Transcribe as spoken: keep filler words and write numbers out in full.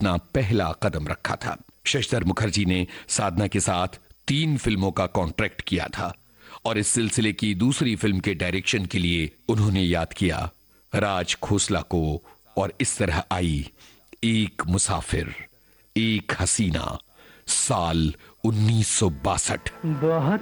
अपना पहला कदम रखा था। शशिधर मुखर्जी ने साधना के साथ तीन फिल्मों का कॉन्ट्रैक्ट किया था और इस सिलसिले की दूसरी फिल्म के डायरेक्शन के लिए उन्होंने याद किया राज खोसला को और इस तरह आई एक मुसाफिर एक हसीना, साल उन्नीस सौ बासठ। बहुत